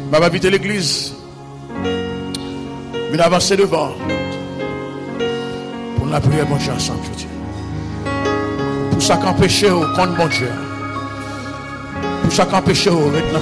Je vais inviter l'église. Je vais avancer devant. Pour la prière, mon Dieu, ensemble, je dis. Pour ça qu'empêcher au compte, mon Dieu. Pour ça qu'empêcher au maintenant.